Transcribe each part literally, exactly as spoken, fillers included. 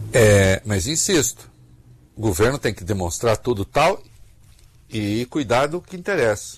É, mas insisto, o governo tem que demonstrar tudo tal e cuidar do que interessa.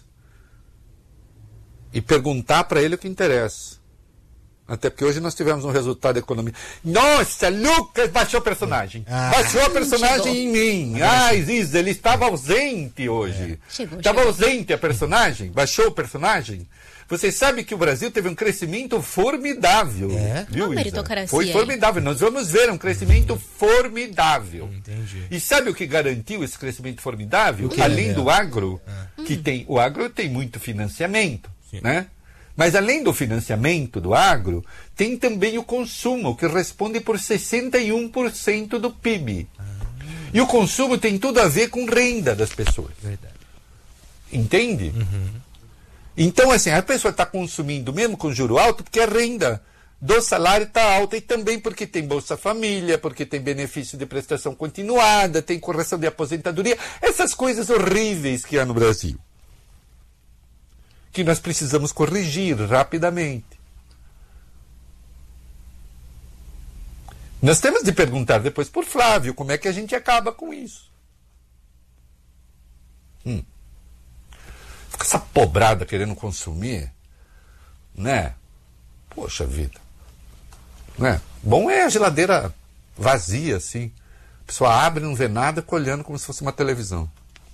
E perguntar para ele o que interessa. Até porque hoje nós tivemos um resultado da economia. Nossa, Lucas baixou o personagem. Ah, baixou a personagem chegou. Em mim. Ai, Ziza, ele estava ausente hoje. É. Chegou, estava chegou. ausente a personagem. Baixou o personagem. Vocês sabem que o Brasil teve um crescimento formidável. É? Viu, Isa? Foi formidável. Nós vamos ver um crescimento formidável. Entendi. E sabe o que garantiu esse crescimento formidável? Além é? do agro, é. que tem, o agro tem muito financiamento, Sim. né? Mas além do financiamento do agro, tem também o consumo, que responde por sessenta e um por cento do P I B. Ah. E o consumo tem tudo a ver com renda das pessoas. Verdade. Entende? Uhum. Então, assim, a pessoa está consumindo mesmo com juro alto porque a renda do salário está alta e também porque tem Bolsa Família, porque tem benefício de prestação continuada, tem correção de aposentadoria, essas coisas horríveis que há no Brasil, que nós precisamos corrigir rapidamente. Nós temos de perguntar depois por Flávio como é que a gente acaba com isso. Hum. Fica essa pobrada querendo consumir, né? Poxa vida. Né? Bom é a geladeira vazia, assim. A pessoa abre e não vê nada, olhando como se fosse uma televisão.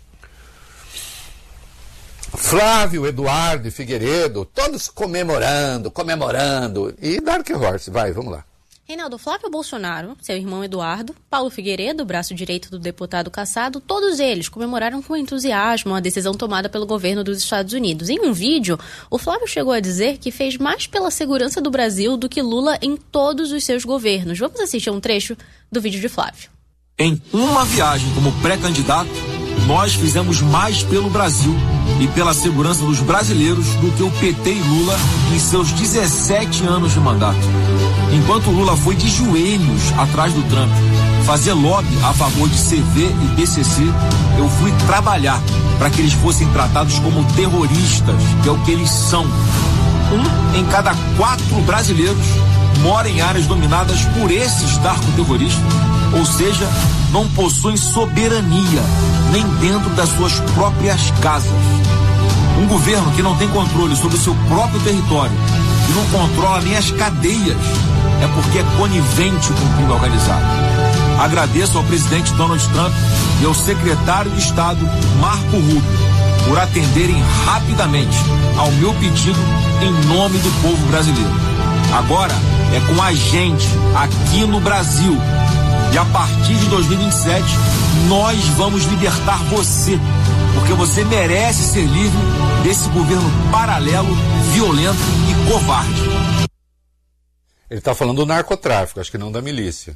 Flávio, Eduardo e Figueiredo, todos comemorando, comemorando. E Dark Horse, vai, vamos lá. Reinaldo, Flávio Bolsonaro, seu irmão Eduardo, Paulo Figueiredo, braço direito do deputado Cassado, todos eles comemoraram com entusiasmo a decisão tomada pelo governo dos Estados Unidos. Em um vídeo, o Flávio chegou a dizer que fez mais pela segurança do Brasil do que Lula em todos os seus governos. Vamos assistir um trecho do vídeo de Flávio. Em uma viagem como pré-candidato, nós fizemos mais pelo Brasil e pela segurança dos brasileiros do que o P T e Lula em seus dezessete anos de mandato. Enquanto Lula foi de joelhos atrás do Trump fazer lobby a favor de C V e P C C, eu fui trabalhar para que eles fossem tratados como terroristas, que é o que eles são. Um em cada quatro brasileiros mora em áreas dominadas por esses narcoterroristas, ou seja, não possuem soberania nem dentro das suas próprias casas. Um governo que não tem controle sobre o seu próprio território e não controla nem as cadeias é porque é conivente com o crime organizado. Agradeço ao presidente Donald Trump e ao secretário de Estado Marco Rubio por atenderem rapidamente ao meu pedido em nome do povo brasileiro. Agora é com a gente aqui no Brasil. E a partir de dois mil e vinte e sete, nós vamos libertar você, porque você merece ser livre desse governo paralelo, violento e covarde. Ele está falando do narcotráfico, acho que não da milícia.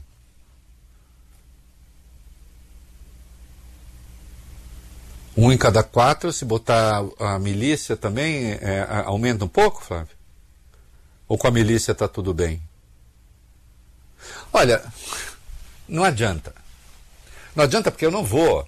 Um em cada quatro, se botar a milícia também, é, aumenta um pouco, Flávio? Ou com a milícia está tudo bem? Olha, não adianta. Não adianta porque eu não vou.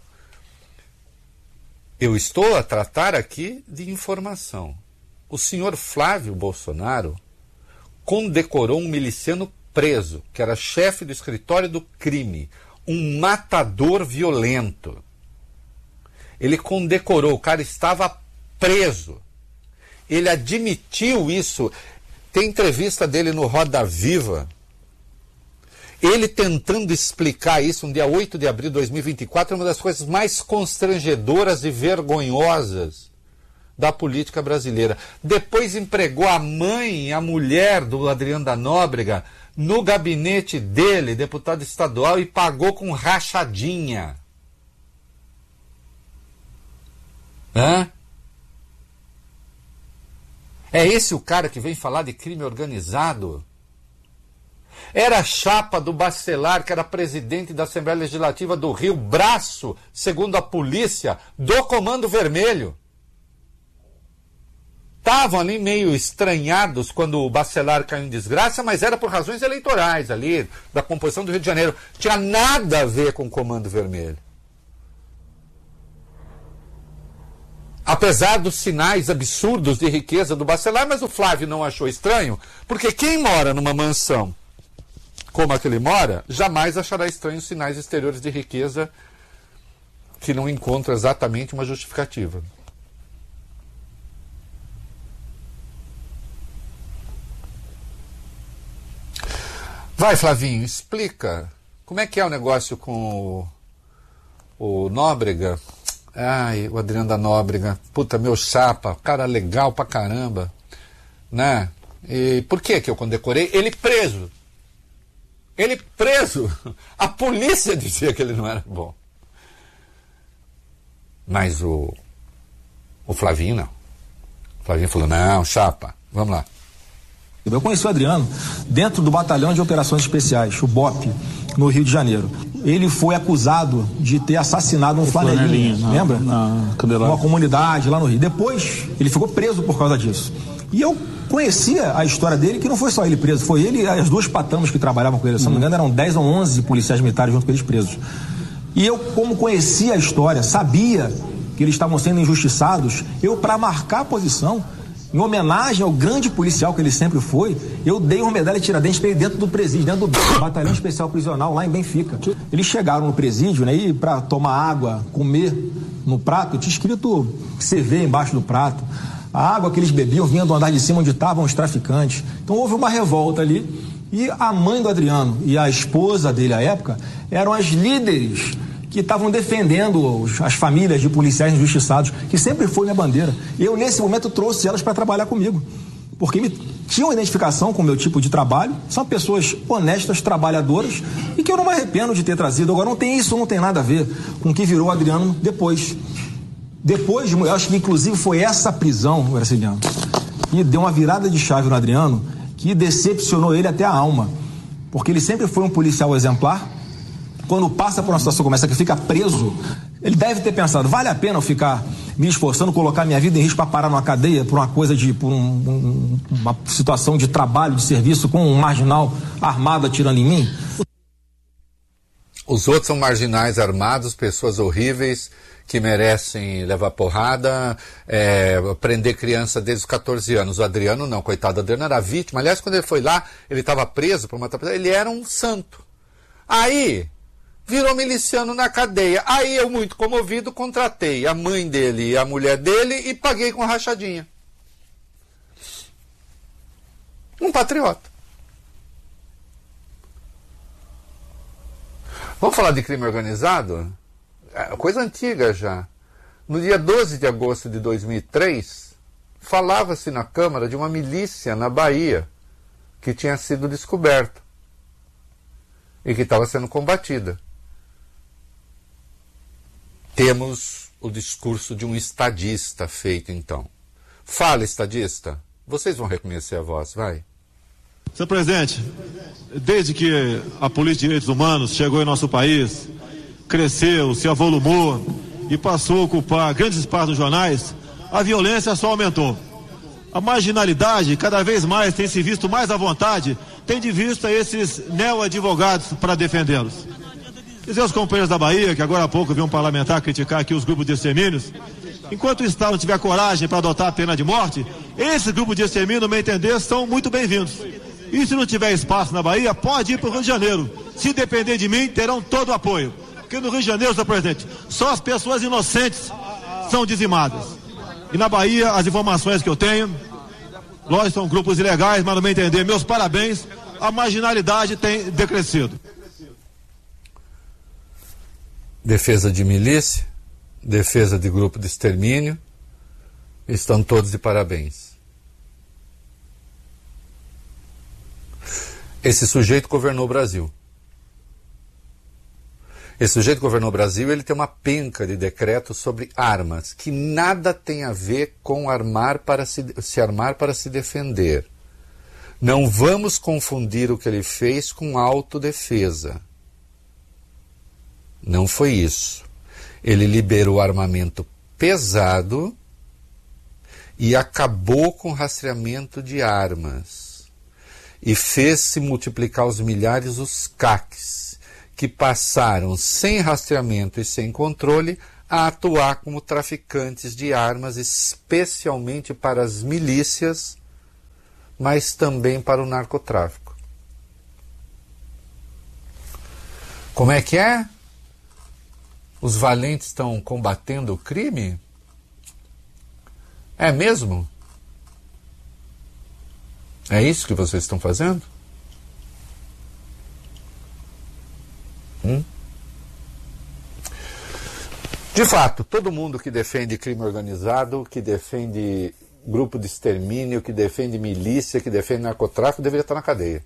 Eu estou a tratar aqui de informação. O senhor Flávio Bolsonaro condecorou um miliciano preso, que era chefe do escritório do crime, um matador violento. Ele condecorou, o cara estava preso. Ele admitiu isso. Tem entrevista dele no Roda Viva. Ele tentando explicar isso, no dia oito de abril de dois mil e vinte e quatro, é uma das coisas mais constrangedoras e vergonhosas da política brasileira. Depois empregou a mãe e a mulher do Adriano da Nóbrega no gabinete dele, deputado estadual, e pagou com rachadinha. Hã? É esse o cara que vem falar de crime organizado? Era a chapa do Bacelar, que era presidente da Assembleia Legislativa do Rio, braço, segundo a polícia, do Comando Vermelho. Estavam ali meio estranhados quando o Bacelar caiu em desgraça, mas era por razões eleitorais ali, da composição do Rio de Janeiro. Tinha nada a ver com o Comando Vermelho. Apesar dos sinais absurdos de riqueza do Bacelar, mas o Flávio não achou estranho, porque quem mora numa mansão como a que ele mora, jamais achará estranhos sinais exteriores de riqueza que não encontram exatamente uma justificativa. Vai, Flavinho, explica. Como é que é o negócio com o, o Nóbrega? Ai, o Adriano da Nóbrega. Puta, meu chapa, cara legal pra caramba. Né? E por que que eu condecorei? Ele preso. Ele preso. A polícia dizia que ele não era bom. Mas o, o Flavinho não. O Flavinho falou, não, chapa, vamos lá. Eu conheci o Adriano dentro do Batalhão de Operações Especiais, o B O P, no Rio de Janeiro. Ele foi acusado de ter assassinado um flanelinha, na, lembra? Na uma comunidade lá no Rio. Depois, ele ficou preso por causa disso. E eu conhecia a história dele, que não foi só ele preso, foi ele e as duas patamas que trabalhavam com ele. Se não me engano, eram dez ou onze policiais militares junto com eles presos. E eu, como conhecia a história, sabia que eles estavam sendo injustiçados, eu, para marcar a posição, em homenagem ao grande policial que ele sempre foi, eu dei uma medalha de Tiradentes para ele dentro do presídio, dentro do Batalhão Especial Prisional, lá em Benfica. Eles chegaram no presídio, né, e para tomar água, comer no prato, tinha escrito C V embaixo do prato. A água que eles bebiam vinha do andar de cima onde estavam os traficantes. Então houve uma revolta ali, e a mãe do Adriano e a esposa dele à época eram as líderes que estavam defendendo os, as famílias de policiais injustiçados, que sempre foi minha bandeira. Eu, nesse momento, trouxe elas para trabalhar comigo, porque me, tinham identificação com o meu tipo de trabalho, são pessoas honestas, trabalhadoras, e que eu não me arrependo de ter trazido. Agora, não tem isso, não tem nada a ver com o que virou o Adriano depois. Depois, eu acho que, inclusive, foi essa prisão, Graciliano, que deu uma virada de chave no Adriano, que decepcionou ele até a alma, porque ele sempre foi um policial exemplar. Quando passa por uma situação como essa, que fica preso, ele deve ter pensado, vale a pena eu ficar me esforçando, colocar minha vida em risco para parar numa cadeia por uma coisa de, por um, um, uma situação de trabalho, de serviço, com um marginal armado atirando em mim? Os outros são marginais armados, pessoas horríveis, que merecem levar porrada, é, prender criança desde os catorze anos. O Adriano não, coitado, o Adriano era vítima. Aliás, quando ele foi lá, ele estava preso por matar pessoas, ele era um santo. Aí virou miliciano na cadeia. Aí eu, muito comovido, contratei a mãe dele e a mulher dele e paguei com rachadinha. Um patriota. Vamos falar de crime organizado? É coisa antiga já. No dia doze de agosto de dois mil e três, falava-se na Câmara de uma milícia na Bahia que tinha sido descoberta e que estava sendo combatida. Temos o discurso de um estadista feito, então. Fala, estadista. Vocês vão reconhecer a voz, vai. Senhor presidente, desde que a política de direitos humanos chegou em nosso país, cresceu, se avolumou e passou a ocupar grandes espaços nos jornais, a violência só aumentou. A marginalidade cada vez mais tem se visto mais à vontade, tem de vista esses neo-advogados para defendê-los. Dizer aos companheiros da Bahia, que agora há pouco vi um parlamentar criticar aqui os grupos de extermínios, enquanto o Estado não tiver coragem para adotar a pena de morte, esses grupos de extermínio, no meu entender, são muito bem-vindos. E se não tiver espaço na Bahia, pode ir para o Rio de Janeiro. Se depender de mim, terão todo o apoio. Porque no Rio de Janeiro, senhor presidente, só as pessoas inocentes são dizimadas. E na Bahia, as informações que eu tenho, nós são grupos ilegais, mas no meu entender, meus parabéns, a marginalidade tem decrescido. Defesa de milícia, defesa de grupo de extermínio, estão todos de parabéns. Esse sujeito governou o Brasil. Esse sujeito governou o Brasil, ele tem uma penca de decretos sobre armas, que nada tem a ver com armar para se, se armar para se defender. Não vamos confundir o que ele fez com autodefesa. Não foi isso. Ele liberou armamento pesado e acabou com o rastreamento de armas. E fez-se multiplicar aos milhares os C A Cs, que passaram sem rastreamento e sem controle a atuar como traficantes de armas, especialmente para as milícias, mas também para o narcotráfico. Como é que é? Os valentes estão combatendo o crime? É mesmo? É isso que vocês estão fazendo? Hum? De fato, todo mundo que defende crime organizado, que defende grupo de extermínio, que defende milícia, que defende narcotráfico, deveria estar na cadeia.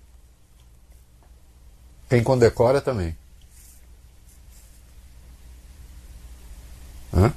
Quem condecora também. Hã?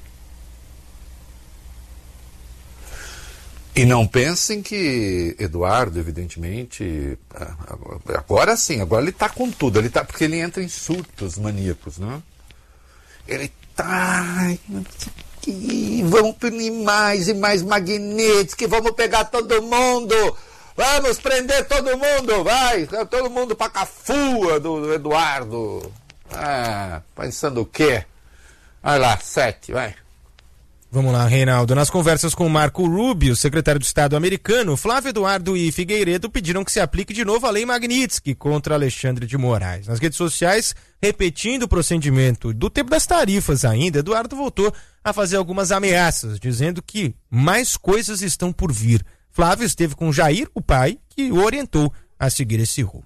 E não pensem que Eduardo, evidentemente, agora sim, agora ele está com tudo, ele tá, porque ele entra em surtos maníacos, né? Ele está... Vamos punir mais e mais magnetes, que vamos pegar todo mundo, vamos prender todo mundo, vai, todo mundo para a cafua do, do Eduardo. Ah, pensando o quê? Vai lá, sete, vai. Vamos lá, Reinaldo. Nas conversas com Marco Rubio, secretário de Estado americano, Flávio Eduardo e Figueiredo pediram que se aplique de novo a lei Magnitsky contra Alexandre de Moraes. Nas redes sociais, repetindo o procedimento do tempo das tarifas ainda, Eduardo voltou a fazer algumas ameaças, dizendo que mais coisas estão por vir. Flávio esteve com Jair, o pai, que o orientou a seguir esse rumo.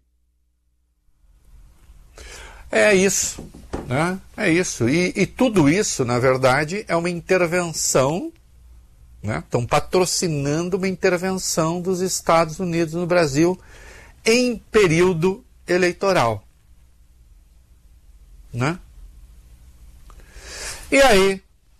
É isso, né? É isso. E, e tudo isso, na verdade, é uma intervenção, né? Estão patrocinando uma intervenção dos Estados Unidos no Brasil em período eleitoral, né? E aí,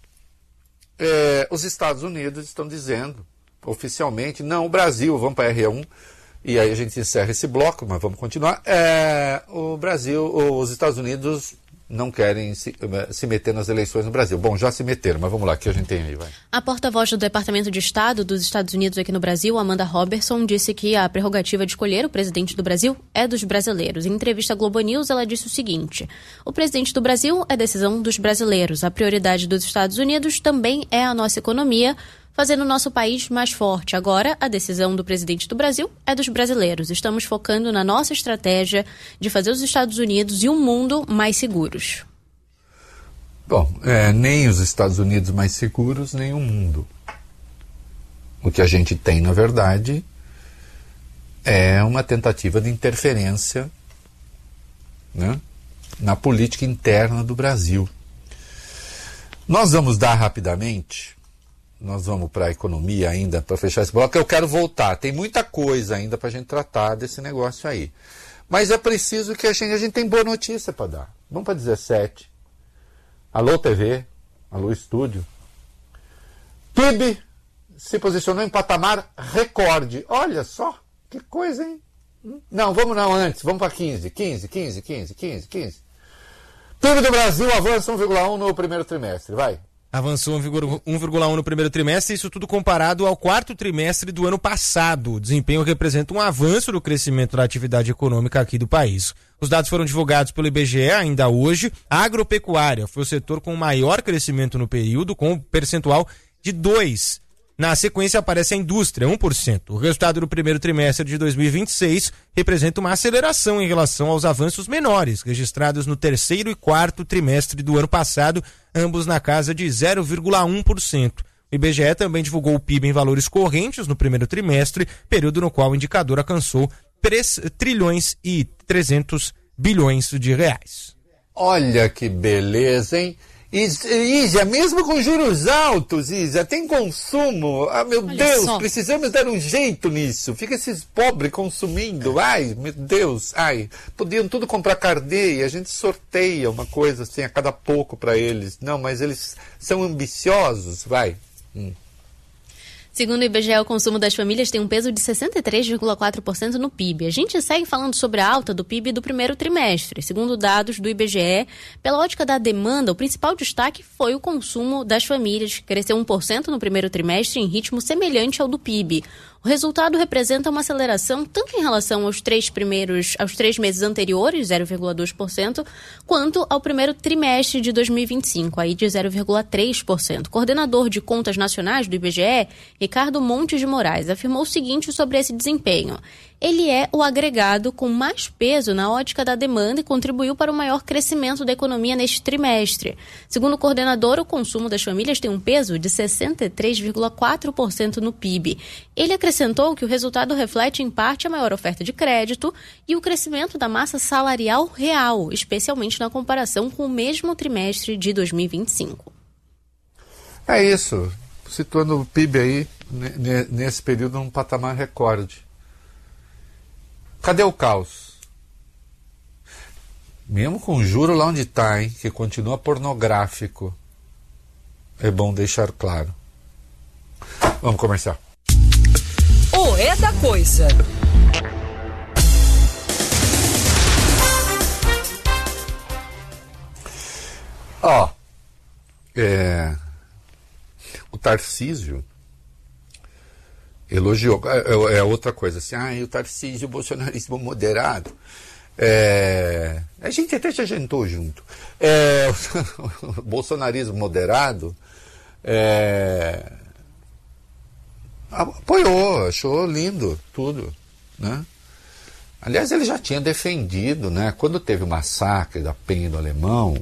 é, os Estados Unidos estão dizendo oficialmente, não, o Brasil, vamos para a R um, e aí a gente encerra esse bloco, mas vamos continuar. É, o Brasil, os Estados Unidos não querem se, se meter nas eleições no Brasil. Bom, já se meteram, mas vamos lá, o que a gente tem aí, vai. A porta-voz do Departamento de Estado dos Estados Unidos aqui no Brasil, Amanda Robertson, disse que a prerrogativa de escolher o presidente do Brasil é dos brasileiros. Em entrevista à Globo News, ela disse o seguinte: o presidente do Brasil é decisão dos brasileiros. A prioridade dos Estados Unidos também é a nossa economia, fazendo o nosso país mais forte. Agora, a decisão do presidente do Brasil é dos brasileiros. Estamos focando na nossa estratégia de fazer os Estados Unidos e o mundo mais seguros. Bom, é, nem os Estados Unidos mais seguros, nem o mundo. O que a gente tem, na verdade, é uma tentativa de interferência, né, na política interna do Brasil. Nós vamos dar rapidamente... Nós vamos para a economia ainda, para fechar esse bloco. Eu quero voltar. Tem muita coisa ainda para a gente tratar desse negócio aí. Mas é preciso que a gente, a gente tem boa notícia para dar. Vamos para dezessete. Alô T V, alô Estúdio. P I B se posicionou em patamar recorde. Olha só, que coisa, hein? Não, vamos não antes. Vamos para quinze, quinze, quinze, quinze, quinze, quinze. P I B do Brasil avança um vírgula um no primeiro trimestre. Vai. Avançou um vírgula um no primeiro trimestre, isso tudo comparado ao quarto trimestre do ano passado. O desempenho representa um avanço no crescimento da atividade econômica aqui do país. Os dados foram divulgados pelo I B G E ainda hoje. A agropecuária foi o setor com maior crescimento no período, com um percentual de dois por cento. Na sequência aparece a indústria, um por cento. O resultado do primeiro trimestre de dois mil e vinte e seis representa uma aceleração em relação aos avanços menores, registrados no terceiro e quarto trimestre do ano passado, ambos na casa de zero vírgula um por cento. O I B G E também divulgou o P I B em valores correntes no primeiro trimestre, período no qual o indicador alcançou três trilhões e trezentos bilhões de reais. Olha que beleza, hein? Ísia, mesmo com juros altos, Ísia, tem consumo. Ah, meu Olha Deus, só. Precisamos dar um jeito nisso. Fica esses pobres consumindo. Ai, meu Deus, ai. Podiam tudo comprar carneia, a gente sorteia uma coisa assim a cada pouco para eles. Não, mas eles são ambiciosos, vai. Hum. Segundo o I B G E, o consumo das famílias tem um peso de sessenta e três vírgula quatro por cento no P I B. A gente segue falando sobre a alta do P I B do primeiro trimestre. Segundo dados do I B G E, pela ótica da demanda, o principal destaque foi o consumo das famílias, que cresceu um por cento no primeiro trimestre em ritmo semelhante ao do P I B. O resultado representa uma aceleração tanto em relação aos três primeiros, aos três meses anteriores, zero vírgula dois por cento, quanto ao primeiro trimestre de dois mil e vinte e cinco, aí de zero vírgula três por cento. O coordenador de contas nacionais do I B G E, Ricardo Montes de Moraes, afirmou o seguinte sobre esse desempenho. Ele é o agregado com mais peso na ótica da demanda e contribuiu para o maior crescimento da economia neste trimestre. Segundo o coordenador, o consumo das famílias tem um peso de sessenta e três vírgula quatro por cento no P I B. Ele acrescentou que o resultado reflete, em parte, a maior oferta de crédito e o crescimento da massa salarial real, especialmente na comparação com o mesmo trimestre de dois mil e vinte e cinco. É isso. Situando o P I B aí, nesse período, num patamar recorde. Cadê o caos? Mesmo com o juro lá onde está, hein, que continua pornográfico. É bom deixar claro. Vamos começar. O É da Coisa. Ó, é, o Tarcísio elogiou, é, é outra coisa assim, ah, o Tarcísio, o bolsonarismo moderado, é, a gente até já jantou junto, é, o bolsonarismo moderado é, apoiou, achou lindo tudo, né? Aliás, ele já tinha defendido, né? Quando teve o massacre da Penha do Alemão,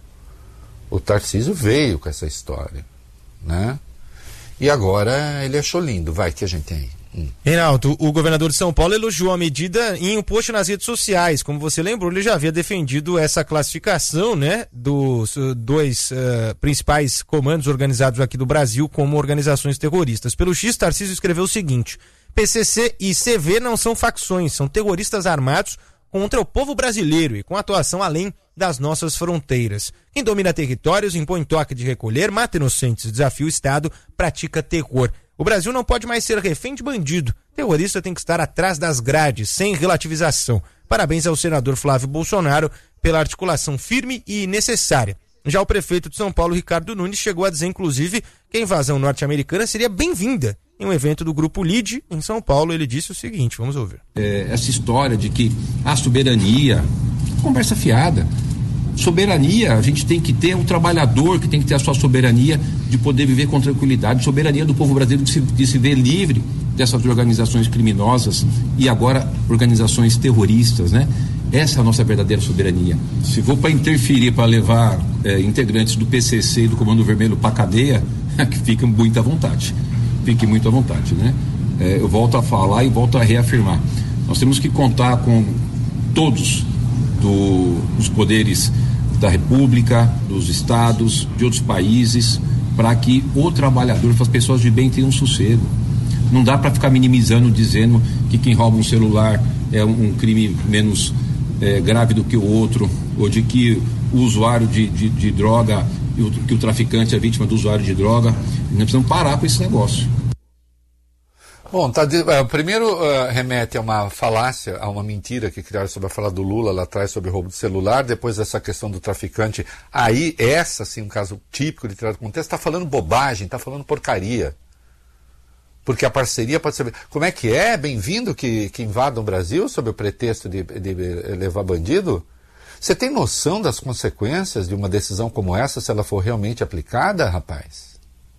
o Tarcísio veio com essa história, né? E agora ele achou lindo. Vai, que a gente tem aí. Hum. Reinaldo, o governador de São Paulo elogiou a medida em um post nas redes sociais. Como você lembrou, ele já havia defendido essa classificação, né, dos uh, dois uh, principais comandos organizados aqui do Brasil como organizações terroristas. Pelo X, Tarcísio escreveu o seguinte: P C C e C V não são facções, são terroristas armados contra o povo brasileiro e com atuação além das nossas fronteiras. Quem domina territórios, impõe toque de recolher, mata inocentes, desafia o Estado, pratica terror. O Brasil não pode mais ser refém de bandido. Terrorista tem que estar atrás das grades, sem relativização. Parabéns ao senador Flávio Bolsonaro pela articulação firme e necessária. Já o prefeito de São Paulo, Ricardo Nunes, chegou a dizer, inclusive, que a invasão norte-americana seria bem-vinda. Em um evento do Grupo L I D, em São Paulo, ele disse o seguinte, vamos ouvir. É, essa história de que a soberania, conversa fiada. Soberania, a gente tem que ter um trabalhador que tem que ter a sua soberania de poder viver com tranquilidade, soberania do povo brasileiro de se, de se ver livre dessas organizações criminosas e agora organizações terroristas, né? Essa é a nossa verdadeira soberania. Se for para interferir, para levar é, integrantes do P C C e do Comando Vermelho para a cadeia, que fica muito à vontade. Fique muito à vontade, né? É, eu volto a falar e volto a reafirmar. Nós temos que contar com todos do, os poderes da República, dos estados, de outros países, para que o trabalhador, as pessoas de bem tenham sossego. Não dá para ficar minimizando, dizendo que quem rouba um celular é um, um crime menos é, grave do que o outro, ou de que o usuário de, de, de droga, que o traficante é vítima do usuário de droga. Nós precisamos parar com esse negócio. Bom, tá de, uh, primeiro uh, remete a uma falácia, a uma mentira que criaram sobre a fala do Lula lá atrás sobre roubo de celular, depois essa questão do traficante, aí essa sim, um caso típico de tirado do contexto, está falando bobagem, está falando porcaria. Porque a parceria pode ser... Como é que é? Bem-vindo que, que invadam o Brasil sob o pretexto de, de levar bandido? Você tem noção das consequências de uma decisão como essa se ela for realmente aplicada, rapaz?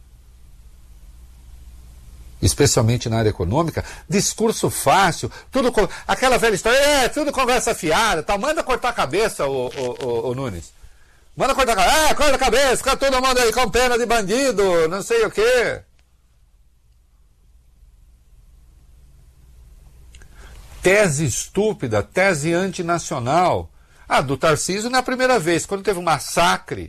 Especialmente na área econômica, discurso fácil, tudo com, aquela velha história, é, tudo conversa fiada, tal. Manda cortar a cabeça, o, o, o, o Nunes. Manda cortar a cabeça, é, corta a cabeça, fica todo mundo aí com pena de bandido, não sei o quê. Tese estúpida, tese antinacional. Ah, do Tarcísio não é a primeira vez, quando teve um massacre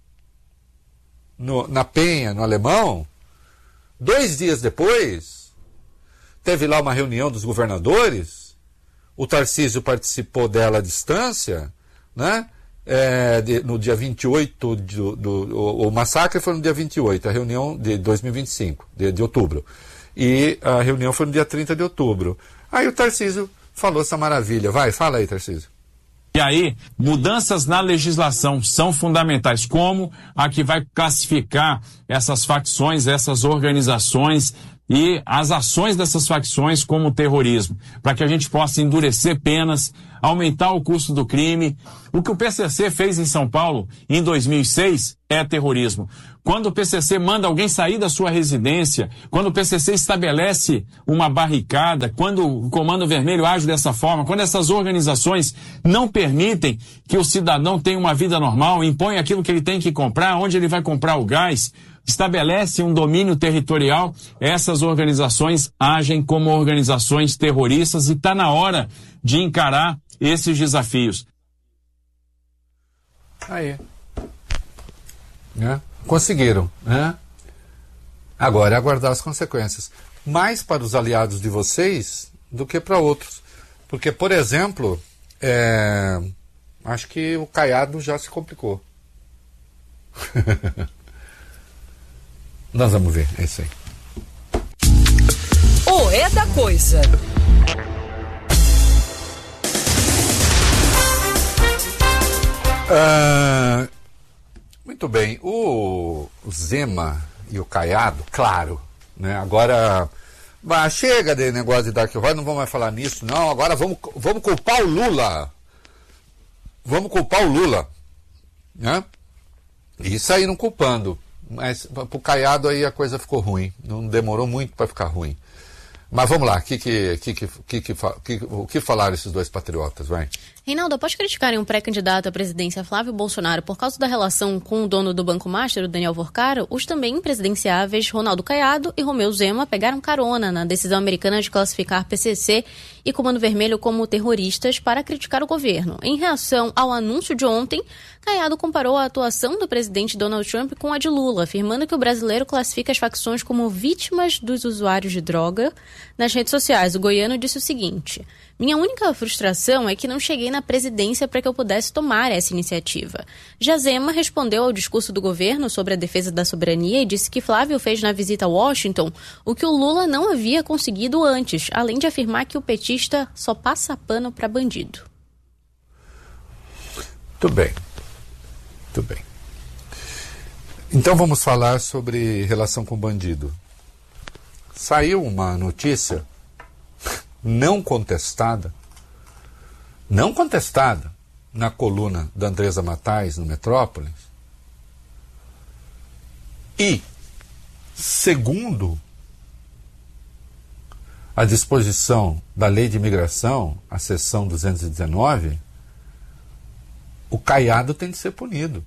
no, na Penha, no Alemão, dois dias depois, teve lá uma reunião dos governadores, o Tarcísio participou dela à distância, né? É, de, no dia vinte e oito, do, do, o, o massacre foi no dia vinte e oito, a reunião de dois mil e vinte e cinco, de, de outubro, e a reunião foi no dia trinta de outubro. Aí o Tarcísio falou essa maravilha. Vai, fala aí, Tarcísio. E aí, mudanças na legislação são fundamentais, como a que vai classificar essas facções, essas organizações e as ações dessas facções como o terrorismo, para que a gente possa endurecer penas, aumentar o custo do crime. O que o P C C fez em São Paulo em dois mil e seis é terrorismo. Quando o P C C manda alguém sair da sua residência, quando o P C C estabelece uma barricada, quando o Comando Vermelho age dessa forma, quando essas organizações não permitem que o cidadão tenha uma vida normal, impõe aquilo que ele tem que comprar, onde ele vai comprar o gás, estabelece um domínio territorial, essas organizações agem como organizações terroristas e está na hora de encarar esses desafios. Aí. Né? Conseguiram, né? Agora é aguardar as consequências. Mais para os aliados de vocês do que para outros. Porque, por exemplo, é... acho que o Caiado já se complicou. Nós vamos ver, é isso aí. O É da Coisa. Ah, muito bem, o, o Zema e o Caiado, claro, né? Agora, bah, chega de negócio de Dark Horse, não vamos mais falar nisso, não. Agora vamos, vamos culpar o Lula. Vamos culpar o Lula, né? E saíram culpando. Mas para o Caiado aí a coisa ficou ruim. Não demorou muito para ficar ruim. Mas vamos lá, que, que, que, que, que, que, o que falaram esses dois patriotas, vai? Reinaldo, após criticarem um pré-candidato à presidência, Flávio Bolsonaro, por causa da relação com o dono do Banco Master, o Daniel Vorcaro, os também presidenciáveis Ronaldo Caiado e Romeu Zema pegaram carona na decisão americana de classificar P C C e Comando Vermelho como terroristas para criticar o governo. Em reação ao anúncio de ontem, Caiado comparou a atuação do presidente Donald Trump com a de Lula, afirmando que o brasileiro classifica as facções como vítimas dos usuários de droga. Nas redes sociais, o goiano disse o seguinte: minha única frustração é que não cheguei na presidência para que eu pudesse tomar essa iniciativa. Já Zema respondeu ao discurso do governo sobre a defesa da soberania e disse que Flávio fez na visita a Washington o que o Lula não havia conseguido antes, além de afirmar que o petista só passa pano para bandido. Muito bem. Muito bem. Então vamos falar sobre relação com bandido. Saiu uma notícia não contestada, não contestada, na coluna da Andresa Matais no Metrópolis. E, segundo a disposição da Lei de Imigração, a seção duzentos e dezenove, o Caiado tem de ser punido.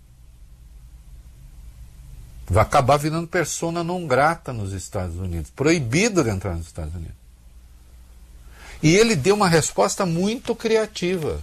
Vai acabar virando persona non grata nos Estados Unidos, proibido de entrar nos Estados Unidos. E ele deu uma resposta muito criativa.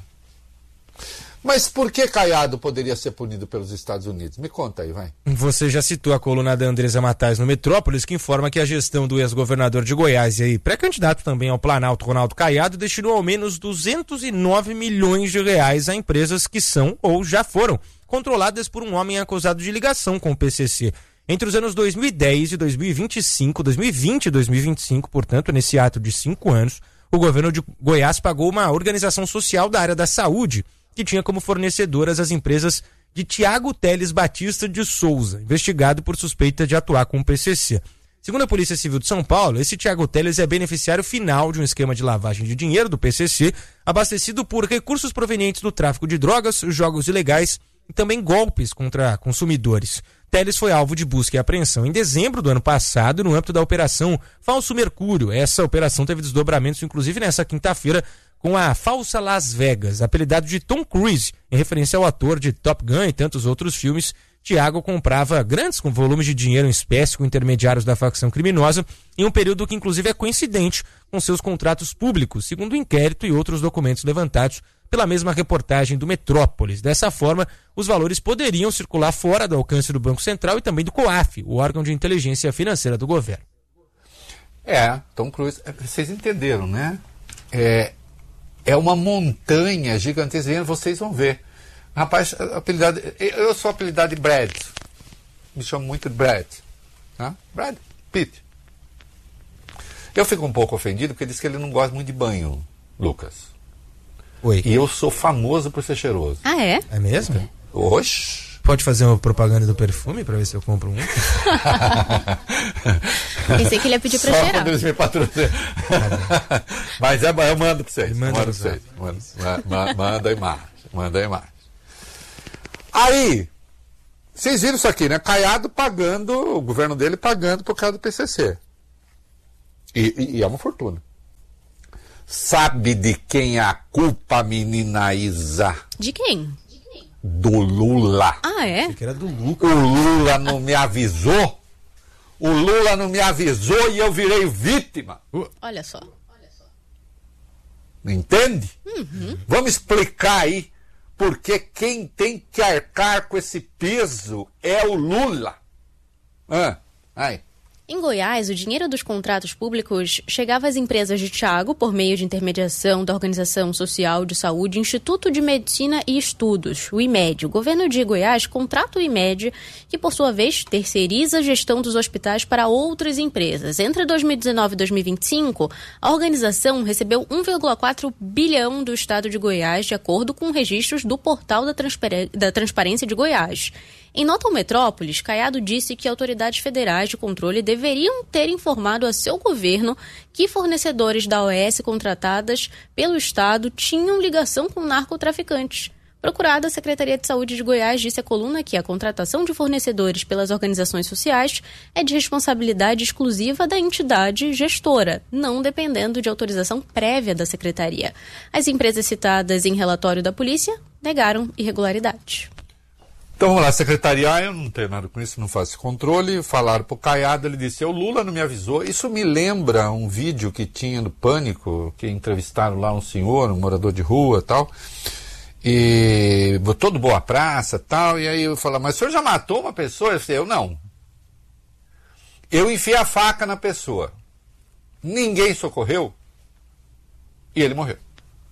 Mas por que Caiado poderia ser punido pelos Estados Unidos? Me conta aí, vai. Você já citou a coluna da Andresa Matais no Metrópolis, que informa que a gestão do ex-governador de Goiás e aí pré-candidato também ao Planalto, Ronaldo Caiado, destinou ao menos duzentos e nove milhões de reais a empresas que são ou já foram controladas por um homem acusado de ligação com o P C C. Entre os anos dois mil e dez e dois mil e vinte e cinco, dois mil e vinte e dois mil e vinte e cinco, portanto, nesse ato de cinco anos, o governo de Goiás pagou uma organização social da área da saúde, que tinha como fornecedoras as empresas de Tiago Teles Batista de Souza, investigado por suspeita de atuar com o P C C. Segundo a Polícia Civil de São Paulo, esse Tiago Teles é beneficiário final de um esquema de lavagem de dinheiro do P C C, abastecido por recursos provenientes do tráfico de drogas, jogos ilegais e também golpes contra consumidores. Teles foi alvo de busca e apreensão em dezembro do ano passado no âmbito da Operação Falso Mercúrio. Essa operação teve desdobramentos, inclusive nessa quinta-feira, com a Falsa Las Vegas, apelidado de Tom Cruise, em referência ao ator de Top Gun e tantos outros filmes. Tiago comprava grandes volumes de dinheiro em espécie com intermediários da facção criminosa em um período que inclusive é coincidente com seus contratos públicos, segundo o inquérito e outros documentos levantados pela mesma reportagem do Metrópolis. Dessa forma, os valores poderiam circular fora do alcance do Banco Central e também do COAF, o órgão de inteligência financeira do governo. É, Tom Cruise, vocês entenderam, né? É, é uma montanha gigantesca, vocês vão ver. Rapaz, apelidado, eu sou apelidado de Brad, me chamo muito de Brad, tá? Brad Pitt. Eu fico um pouco ofendido porque ele diz que ele não gosta muito de banho, Lucas. Oi. E eu sou famoso por ser cheiroso. Ah, é? É mesmo? Oxe, Pode fazer uma propaganda do perfume pra ver se eu compro um? Pensei que ele ia pedir pra Só cheirar. quando eles me patrocinam. Mas é, eu mando pra vocês. Manda Mando pra vocês. Manda, ma- manda a imagem. Manda a imagem. Aí, vocês viram isso aqui, né? Caiado pagando, o governo dele pagando por causa do P C C. E, e, e é uma fortuna. Sabe de quem é a culpa, menina Isa? De quem? Do Lula. Ah, é? Que era do Lucas. O Lula não me avisou. O Lula não me avisou e eu virei vítima. Olha só. Entende? Uhum. Vamos explicar aí, porque quem tem que arcar com esse peso é o Lula. Ah, aí. Em Goiás, o dinheiro dos contratos públicos chegava às empresas de Thiago por meio de intermediação da Organização Social de Saúde Instituto de Medicina e Estudos, o IMED. O governo de Goiás contrata o IMED, que por sua vez terceiriza a gestão dos hospitais para outras empresas. Entre dois mil e dezenove e dois mil e vinte e cinco, a organização recebeu um vírgula quatro bilhão do estado de Goiás, de acordo com registros do Portal da, Transpar- da Transparência de Goiás. Em nota ao Metrópolis, Caiado disse que autoridades federais de controle deveriam ter informado a seu governo que fornecedores da O S contratadas pelo Estado tinham ligação com narcotraficantes. Procurada, a Secretaria de Saúde de Goiás disse à coluna que a contratação de fornecedores pelas organizações sociais é de responsabilidade exclusiva da entidade gestora, não dependendo de autorização prévia da Secretaria. As empresas citadas em relatório da polícia negaram irregularidades. Então vamos lá, secretaria, ah, eu não tenho nada com isso, não faço controle. Falaram pro Caiado, ele disse, o Lula não me avisou. Isso me lembra um vídeo que tinha no Pânico, que entrevistaram lá um senhor, um morador de rua e tal, e todo boa praça e tal, e aí eu falo, mas o senhor já matou uma pessoa? Eu falei, eu não. Eu enfiei a faca na pessoa. Ninguém socorreu e ele morreu.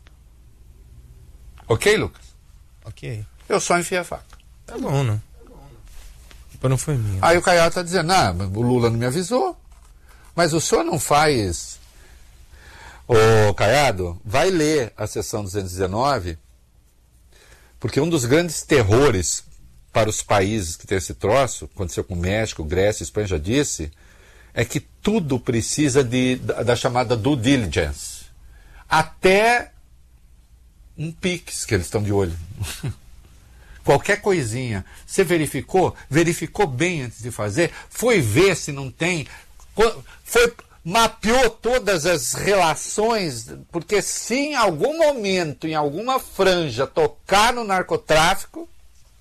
Ok, Lucas? Ok. Eu só enfiei a faca. Tá bom, né? Não foi minha. Aí o Caiado está dizendo, ah, o Lula não me avisou, mas o senhor não faz... Ô, Caiado, vai ler a seção duzentos e dezenove, porque um dos grandes terrores para os países que tem esse troço, aconteceu com o México, Grécia, Espanha, já disse, é que tudo precisa de, da, da chamada due diligence. Até um Pix que eles estão de olho. Qualquer coisinha. Você verificou? Verificou bem antes de fazer? Foi ver se não tem? Foi, mapeou todas as relações? Porque se em algum momento, em alguma franja, tocar no narcotráfico...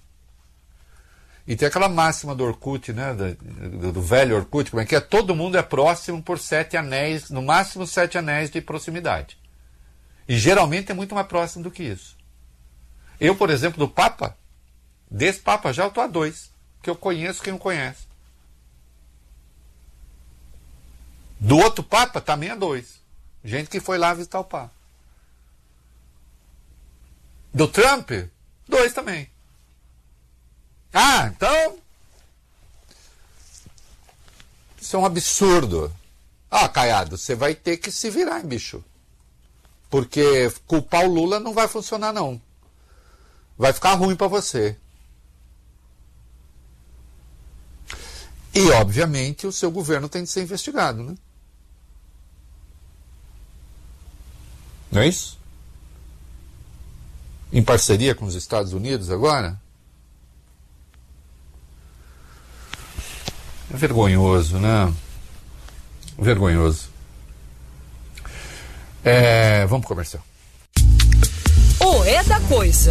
E tem aquela máxima do Orkut, né? Do, do velho Orkut, como é que é? Todo mundo é próximo por sete anéis, no máximo sete anéis de proximidade. E geralmente é muito mais próximo do que isso. Eu, por exemplo, do Papa... Desse Papa já eu estou a dois, que eu conheço quem não conhece. Do outro Papa também a dois. Gente que foi lá visitar o Papa. Do Trump, dois também. Ah, então... Isso é um absurdo. Ah, Caiado, você vai ter que se virar, hein, bicho. Porque culpar o Lula não vai funcionar, não. Vai ficar ruim para você. E, obviamente, o seu governo tem de ser investigado, né? Não é isso? Em parceria com os Estados Unidos agora? É vergonhoso, né? Vergonhoso. É, vamos pro comercial. O É da Coisa.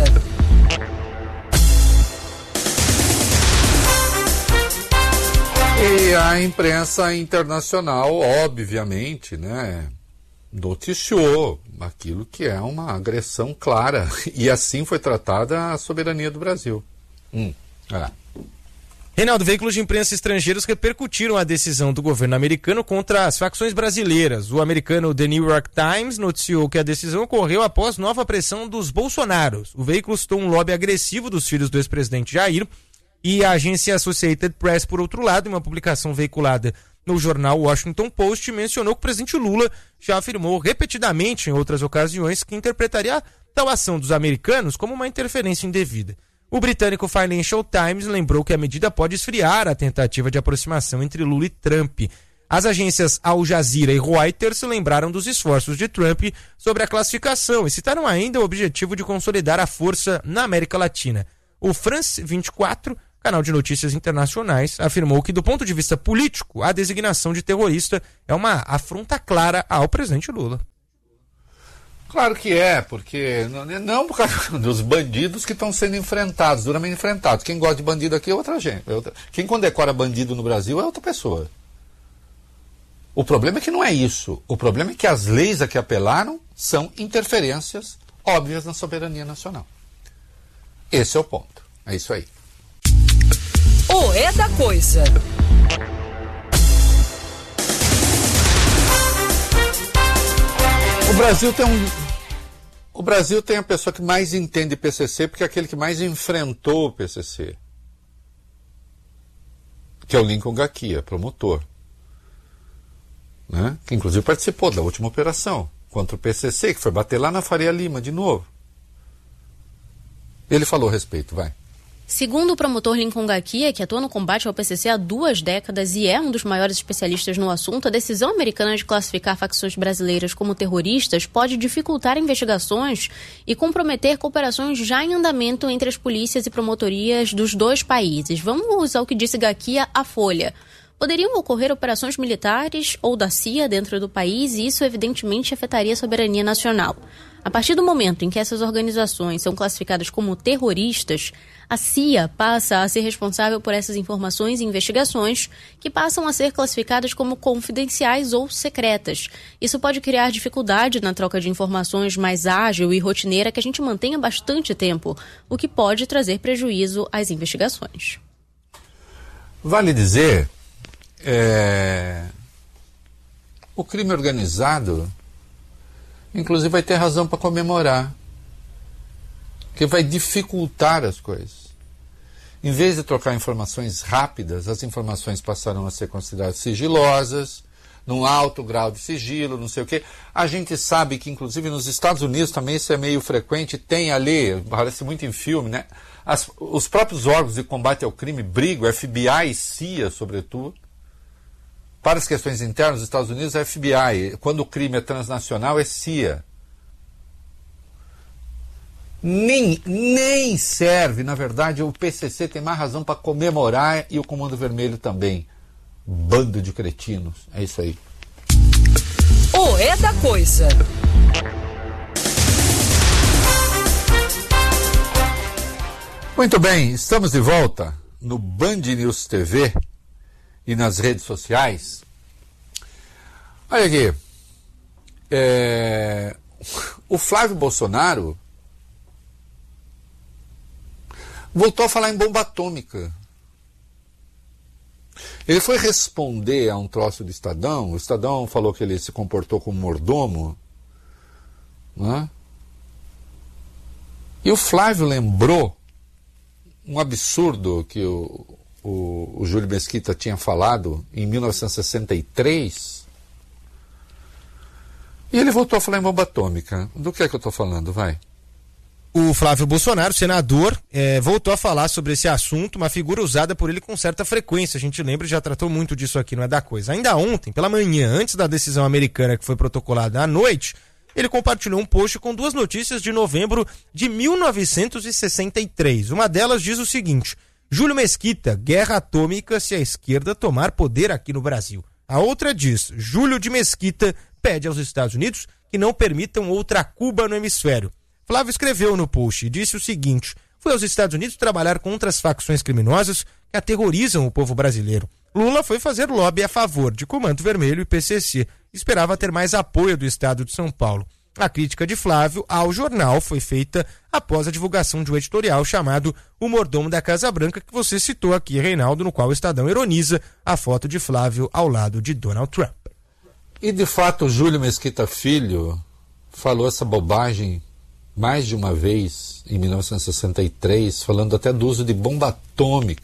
E a imprensa internacional, obviamente, né, noticiou aquilo que é uma agressão clara. E assim foi tratada a soberania do Brasil. Hum, olha lá. Reinaldo, veículos de imprensa estrangeiros repercutiram a decisão do governo americano contra as facções brasileiras. O americano The New York Times noticiou que a decisão ocorreu após nova pressão dos Bolsonaros. O veículo citou um lobby agressivo dos filhos do ex-presidente Jair. E a agência Associated Press, por outro lado, em uma publicação veiculada no jornal Washington Post, mencionou que o presidente Lula já afirmou repetidamente em outras ocasiões que interpretaria tal ação dos americanos como uma interferência indevida. O britânico Financial Times lembrou que a medida pode esfriar a tentativa de aproximação entre Lula e Trump. As agências Al Jazeera e Reuters lembraram dos esforços de Trump sobre a classificação e citaram ainda o objetivo de consolidar a força na América Latina. O France vinte e quatro, canal de notícias internacionais, afirmou que, do ponto de vista político, a designação de terrorista é uma afronta clara ao presidente Lula. Claro que é, porque não por causa dos bandidos que estão sendo enfrentados, duramente enfrentados. Quem gosta de bandido aqui é outra gente. É outra... Quem condecora bandido no Brasil é outra pessoa. O problema é que não é isso. O problema é que as leis a que apelaram são interferências óbvias na soberania nacional. Esse é o ponto. É isso aí. O É da Coisa. O Brasil tem um... O Brasil tem a pessoa que mais entende P C C, porque é aquele que mais enfrentou o P C C. Que é o Lincoln Gaquia, promotor. Né? Que inclusive participou da última operação contra o P C C, que foi bater lá na Faria Lima de novo. Ele falou a respeito, vai. Segundo o promotor Lincoln Gaquia, que atua no combate ao P C C há duas décadas e é um dos maiores especialistas no assunto, a decisão americana de classificar facções brasileiras como terroristas pode dificultar investigações e comprometer cooperações já em andamento entre as polícias e promotorias dos dois países. Vamos ao que disse Gaquia à Folha. Poderiam ocorrer operações militares ou da C I A dentro do país e isso evidentemente afetaria a soberania nacional. A partir do momento em que essas organizações são classificadas como terroristas, a C I A passa a ser responsável por essas informações e investigações que passam a ser classificadas como confidenciais ou secretas. Isso pode criar dificuldade na troca de informações mais ágil e rotineira que a gente mantém há bastante tempo, o que pode trazer prejuízo às investigações. Vale dizer... É... O crime organizado, inclusive, vai ter razão para comemorar, que vai dificultar as coisas. Em vez de trocar informações rápidas, as informações passaram a ser consideradas sigilosas, num alto grau de sigilo, não sei o quê. A gente sabe que, inclusive, nos Estados Unidos também isso é meio frequente, tem ali, parece muito em filme, né? As, os próprios órgãos de combate ao crime brigam, F B I e C I A, sobretudo. Para as questões internas dos Estados Unidos é F B I. Quando o crime é transnacional é C I A. Nem, nem serve, na verdade, o P C C tem mais razão para comemorar e o Comando Vermelho também. Bando de cretinos. É isso aí. O É da Coisa. Muito bem, estamos de volta no Band News T V e nas redes sociais. Olha aqui, é... o Flávio Bolsonaro voltou a falar em bomba atômica. Ele foi responder a um troço do Estadão. O Estadão falou que ele se comportou como mordomo, né? E o Flávio lembrou um absurdo que o O, o Júlio Mesquita tinha falado em mil novecentos e sessenta e três, e ele voltou a falar em bomba atômica. Do que é que eu estou falando? Vai. O Flávio Bolsonaro, senador, é, voltou a falar sobre esse assunto, uma figura usada por ele com certa frequência. A gente lembra e já tratou muito disso aqui, não é da coisa. Ainda ontem, pela manhã, antes da decisão americana que foi protocolada à noite, ele compartilhou um post com duas notícias de novembro de mil novecentos e sessenta e três. Uma delas diz o seguinte: Júlio Mesquita, guerra atômica se a esquerda tomar poder aqui no Brasil. A outra diz: Júlio de Mesquita pede aos Estados Unidos que não permitam outra Cuba no hemisfério. Flávio escreveu no post e disse o seguinte: foi aos Estados Unidos trabalhar contra as facções criminosas que aterrorizam o povo brasileiro. Lula foi fazer lobby a favor de Comando Vermelho e P C C. Esperava ter mais apoio do Estado de São Paulo. A crítica de Flávio ao jornal foi feita após a divulgação de um editorial chamado O Mordomo da Casa Branca, que você citou aqui, Reinaldo, no qual o Estadão ironiza a foto de Flávio ao lado de Donald Trump. E, de fato, o Júlio Mesquita Filho falou essa bobagem mais de uma vez em mil novecentos e sessenta e três, falando até do uso de bomba atômica.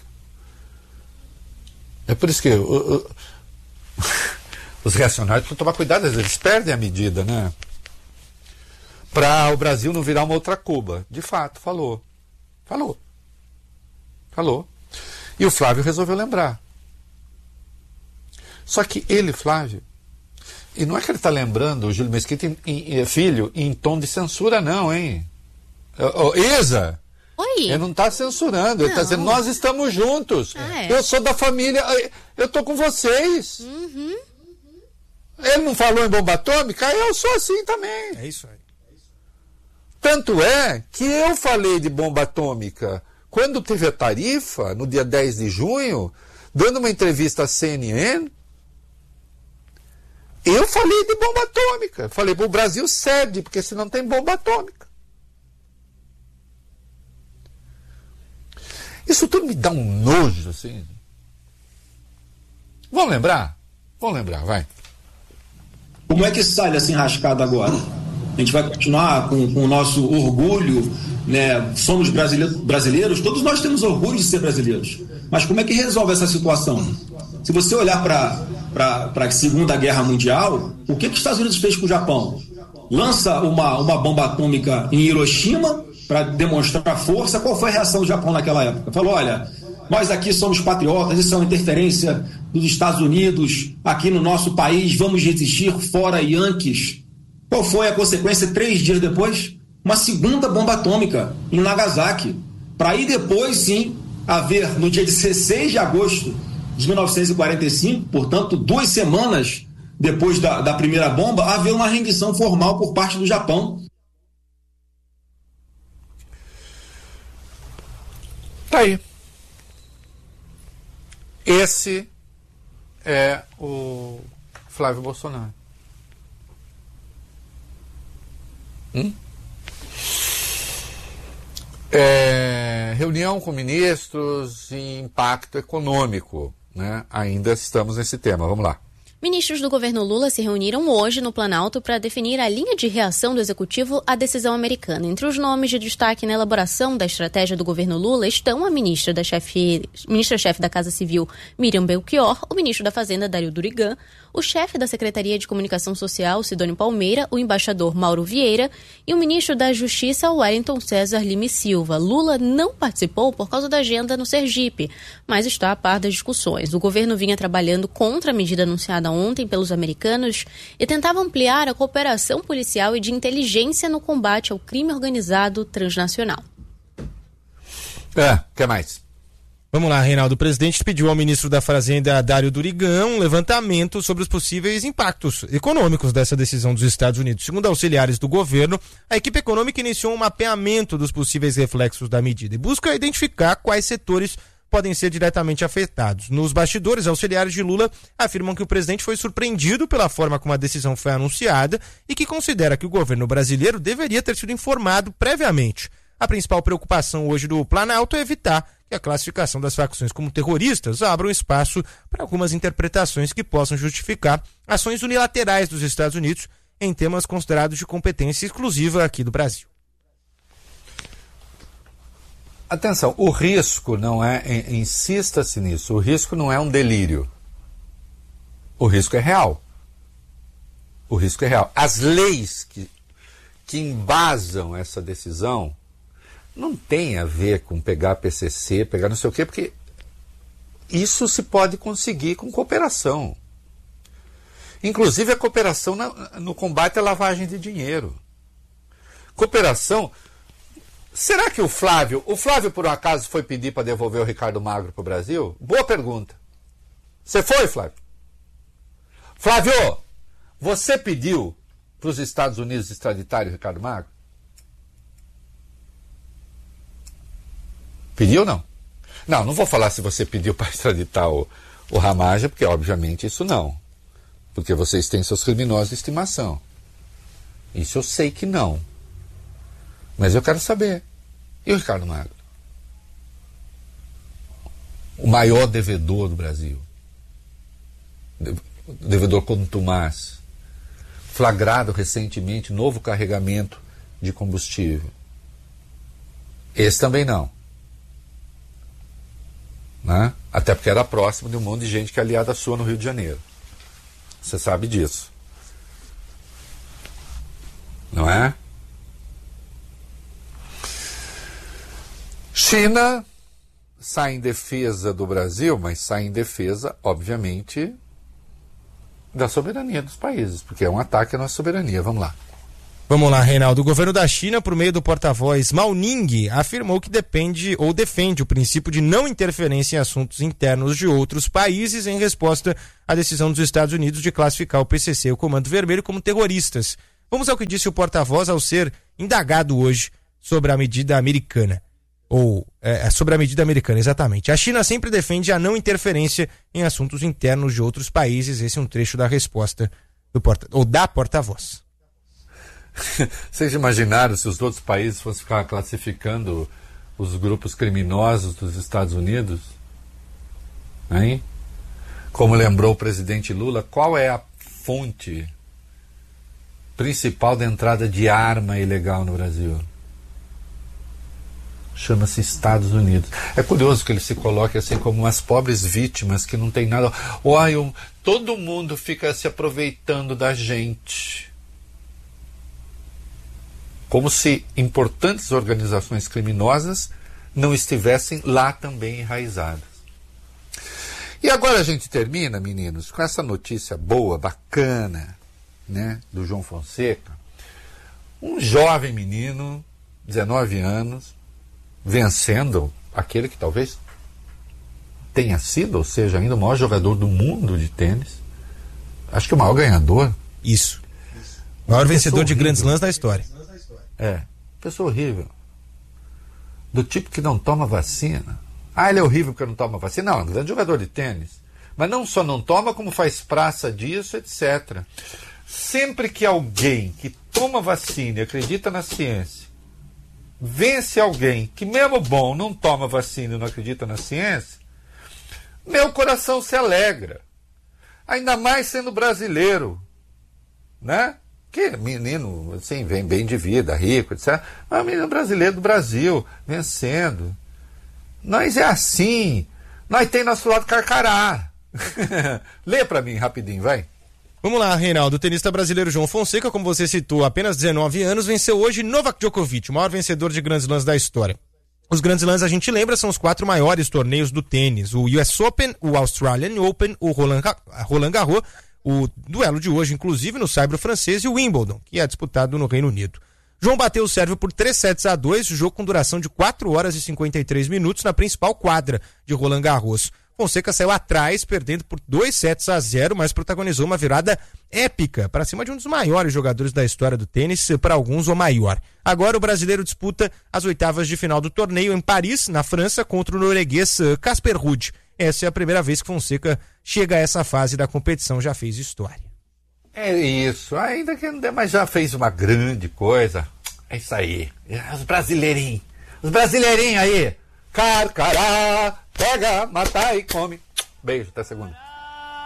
É por isso que o, o, os reacionários precisam tomar cuidado, eles perdem a medida, né? Para o Brasil não virar uma outra Cuba. De fato, falou. Falou. Falou. E o Flávio resolveu lembrar. Só que ele, Flávio, e não é que ele está lembrando o Júlio Mesquita em, em, em, filho em tom de censura, não, hein? Ô, ô, Isa, Oi. ele não está censurando, ele está dizendo, nós estamos juntos. Ah, é. Eu sou da família, eu tô com vocês. Uhum. Ele não falou em bomba atômica, eu sou assim também. É isso aí. Tanto é que eu falei de bomba atômica quando teve a tarifa, no dia dez de junho, dando uma entrevista à C N N, eu falei de bomba atômica. Falei, o Brasil cede, porque senão tem bomba atômica. Isso tudo me dá um nojo, assim. Vamos lembrar? Vamos lembrar, vai. Como é que sai dessa enrascada agora? A gente vai continuar com, com o nosso orgulho, né? Somos brasileiros, brasileiros, todos nós temos orgulho de ser brasileiros. Mas como é que resolve essa situação? Se você olhar para a Segunda Guerra Mundial, o que, que os Estados Unidos fez com o Japão? Lança uma, uma bomba atômica em Hiroshima para demonstrar força. Qual foi a reação do Japão naquela época? Falou, olha, nós aqui somos patriotas, isso é uma interferência dos Estados Unidos aqui no nosso país, vamos resistir, fora Yankees. Qual foi a consequência três dias depois? Uma segunda bomba atômica em Nagasaki. Para aí depois, sim, haver, no dia dezesseis de agosto de mil novecentos e quarenta e cinco, portanto, duas semanas depois da, da primeira bomba, haver uma rendição formal por parte do Japão. Tá aí. Esse é o Flávio Bolsonaro. Hum? É, reunião com ministros e impacto econômico, né? Ainda estamos nesse tema, vamos lá. Ministros do governo Lula se reuniram hoje no Planalto para definir a linha de reação do Executivo à decisão americana. Entre os nomes de destaque na elaboração da estratégia do governo Lula estão a ministra da chefe, ministra-chefe da Casa Civil, Miriam Belchior, o ministro da Fazenda, Dario Durigan, o chefe da Secretaria de Comunicação Social, Sidônio Palmeira, o embaixador Mauro Vieira e o ministro da Justiça, Wellington César Lima Silva. Lula não participou por causa da agenda no Sergipe, mas está a par das discussões. O governo vinha trabalhando contra a medida anunciada ontem pelos americanos e tentava ampliar a cooperação policial e de inteligência no combate ao crime organizado transnacional. É, o que mais? Vamos lá, Reinaldo. O presidente pediu ao ministro da Fazenda, Dario Durigan, um levantamento sobre os possíveis impactos econômicos dessa decisão dos Estados Unidos. Segundo auxiliares do governo, a equipe econômica iniciou um mapeamento dos possíveis reflexos da medida e busca identificar quais setores podem ser diretamente afetados. Nos bastidores, auxiliares de Lula afirmam que o presidente foi surpreendido pela forma como a decisão foi anunciada e que considera que o governo brasileiro deveria ter sido informado previamente. A principal preocupação hoje do Planalto é evitar que a classificação das facções como terroristas abra um espaço para algumas interpretações que possam justificar ações unilaterais dos Estados Unidos em temas considerados de competência exclusiva aqui do Brasil. Atenção, o risco não é, insista-se nisso, o risco não é um delírio. O risco é real. O risco é real. As leis que, que embasam essa decisão não tem a ver com pegar P C C, pegar não sei o quê, porque isso se pode conseguir com cooperação. Inclusive a cooperação na, no combate à lavagem de dinheiro. Cooperação... Será que o Flávio, o Flávio por um acaso foi pedir para devolver o Ricardo Magro para o Brasil? Boa pergunta. Você foi, Flávio? Flávio, você pediu para os Estados Unidos extraditarem o Ricardo Magro? Pediu ou não? Não, não vou falar se você pediu para extraditar o, o Ramaja, porque obviamente isso não. Porque vocês têm seus criminosos de estimação. Isso eu sei que não. Mas eu quero saber. E o Ricardo Magro? O maior devedor do Brasil. Devedor contumaz. Flagrado recentemente novo carregamento de combustível. Esse também não. Né? Até porque era próximo de um monte de gente que é aliada sua no Rio de Janeiro. Você sabe disso. Não é? China sai em defesa do Brasil, mas sai em defesa, obviamente, da soberania dos países, porque é um ataque à nossa soberania. Vamos lá. Vamos lá, Reinaldo. O governo da China, por meio do porta-voz Mao Ning, afirmou que depende ou defende o princípio de não interferência em assuntos internos de outros países em resposta à decisão dos Estados Unidos de classificar o P C C e o Comando Vermelho como terroristas. Vamos ao que disse o porta-voz ao ser indagado hoje sobre a medida americana. Ou é, sobre a medida americana, exatamente. A China sempre defende a não interferência em assuntos internos de outros países. Esse é um trecho da resposta do porta, ou da porta-voz. Vocês imaginaram se os outros países fossem ficar classificando os grupos criminosos dos Estados Unidos? Hein? Como lembrou o presidente Lula, qual é a fonte principal da entrada de arma ilegal no Brasil? Chama-se Estados Unidos. É curioso que ele se coloque assim como umas pobres vítimas que não tem nada. Olha, todo mundo fica se aproveitando da gente. Como se importantes organizações criminosas não estivessem lá também enraizadas. E agora a gente termina, meninos, com essa notícia boa, bacana, né, do João Fonseca. Um jovem menino, dezenove anos, vencendo aquele que talvez tenha sido, ou seja, ainda o maior jogador do mundo de tênis. Acho que o maior ganhador. Isso. O maior vencedor de grandes lãs da história. É, pessoa horrível. Do tipo que não toma vacina. Ah, ele é horrível porque não toma vacina. Não, é um grande jogador de tênis. Mas não só não toma, como faz praça disso, etcétera. Sempre que alguém que toma vacina e acredita na ciência vence alguém que, mesmo bom, não toma vacina e não acredita na ciência, meu coração se alegra. Ainda mais sendo brasileiro, né? Que menino, assim, vem bem de vida, rico, etcétera. Mas é um menino brasileiro do Brasil, vencendo. Nós é assim. Nós tem nosso lado carcará. Lê pra mim rapidinho, vai. Vamos lá, Reinaldo. O tenista brasileiro João Fonseca, como você citou, apenas dezenove anos, venceu hoje Novak Djokovic, o maior vencedor de grandes lãs da história. Os grandes lãs, a gente lembra, são os quatro maiores torneios do tênis. O U S Open, o Australian Open, o Roland, Roland Garros, o duelo de hoje, inclusive, no saibro francês, e o Wimbledon, que é disputado no Reino Unido. João bateu o sérvio por três sets a dois, jogo com duração de quatro horas e cinquenta e três minutos na principal quadra de Roland Garros. Fonseca saiu atrás, perdendo por dois sets a zero, mas protagonizou uma virada épica para cima de um dos maiores jogadores da história do tênis, para alguns o maior. Agora o brasileiro disputa as oitavas de final do torneio em Paris, na França, contra o norueguês Casper Ruud. Essa é a primeira vez que Fonseca chega a essa fase da competição, já fez história. É isso, ainda que não dê, mas já fez uma grande coisa. É isso aí, os brasileirinhos, os brasileirinhos aí. Carcará, pega, mata e come. Beijo, até segunda.